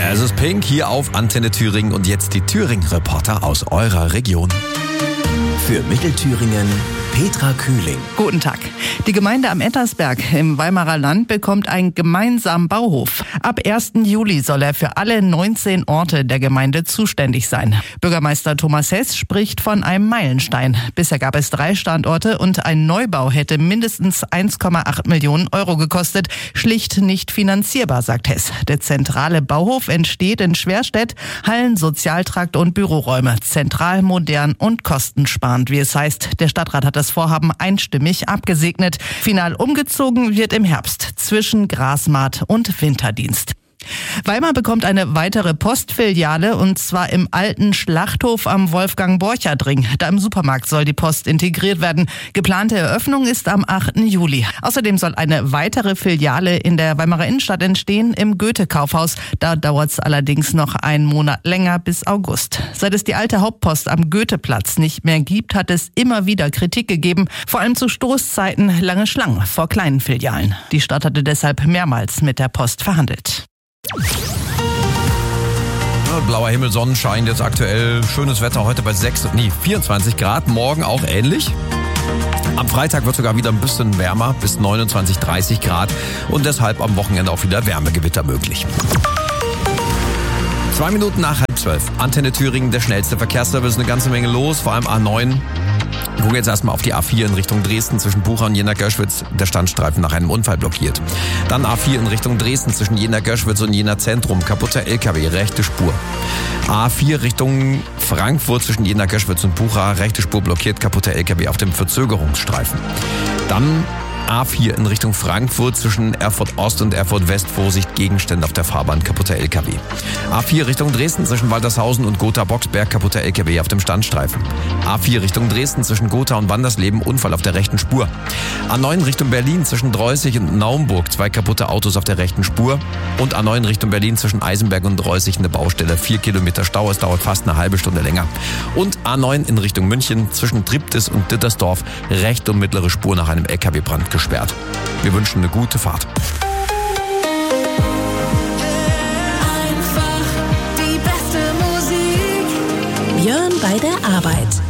Es ist Pink hier auf Antenne Thüringen und jetzt die Thüringen-Reporter aus eurer Region. Für Mittelthüringen Petra Kühling. Guten Tag. Die Gemeinde am Ettersberg im Weimarer Land bekommt einen gemeinsamen Bauhof. Ab 1. Juli soll er für alle 19 Orte der Gemeinde zuständig sein. Bürgermeister Thomas Hess spricht von einem Meilenstein. Bisher gab es 3 Standorte und ein Neubau hätte mindestens 1,8 Millionen Euro gekostet. Schlicht nicht finanzierbar, sagt Hess. Der zentrale Bauhof entsteht in Schwerstedt, Hallen, Sozialtrakt und Büroräume. Zentral, modern und kostensparend, wie es heißt. Der Stadtrat hat das Vorhaben einstimmig abgesegnet. Final umgezogen wird im Herbst zwischen Grasmaat und Winterdienst. Weimar bekommt eine weitere Postfiliale und zwar im alten Schlachthof am Wolfgang-Borchert-Ring. Da im Supermarkt soll die Post integriert werden. Geplante Eröffnung ist am 8. Juli. Außerdem soll eine weitere Filiale in der Weimarer Innenstadt entstehen, im Goethe-Kaufhaus. Da dauert es allerdings noch einen Monat länger, bis August. Seit es die alte Hauptpost am Goetheplatz nicht mehr gibt, hat es immer wieder Kritik gegeben. Vor allem zu Stoßzeiten lange Schlangen vor kleinen Filialen. Die Stadt hatte deshalb mehrmals mit der Post verhandelt. Blauer Himmel, Sonnenschein, jetzt aktuell schönes Wetter, heute bei 24 Grad, morgen auch ähnlich. Am Freitag wird sogar wieder ein bisschen wärmer, bis 29, 30 Grad und deshalb am Wochenende auch wieder Wärmegewitter möglich. 2 Minuten nach 11:30. Antenne Thüringen, der schnellste Verkehrsservice, eine ganze Menge los, vor allem A9. Wir gucken jetzt erstmal auf die A4 in Richtung Dresden zwischen Bucha und Jena-Göschwitz. Der Standstreifen nach einem Unfall blockiert. Dann A4 in Richtung Dresden zwischen Jena-Göschwitz und Jena-Zentrum. Kaputter LKW, rechte Spur. A4 Richtung Frankfurt zwischen Jena-Göschwitz und Bucha. Rechte Spur blockiert, kaputter LKW auf dem Verzögerungsstreifen. Dann A4 in Richtung Frankfurt zwischen Erfurt Ost und Erfurt West. Vorsicht, Gegenstände auf der Fahrbahn, kaputter LKW. A4 Richtung Dresden zwischen Waltershausen und Gotha-Boxberg, kaputter LKW auf dem Standstreifen. A4 Richtung Dresden zwischen Gotha und Wandersleben, Unfall auf der rechten Spur. A9 Richtung Berlin zwischen Dreußig und Naumburg, 2 kaputte Autos auf der rechten Spur. Und A9 Richtung Berlin zwischen Eisenberg und Dreußig eine Baustelle, 4 Kilometer Stau, es dauert fast eine halbe Stunde länger. Und A9 in Richtung München zwischen Triptis und Dittersdorf, rechte und mittlere Spur nach einem LKW-Brand gesperrt. Wir wünschen eine gute Fahrt. Einfach die beste Musik. Björn bei der Arbeit.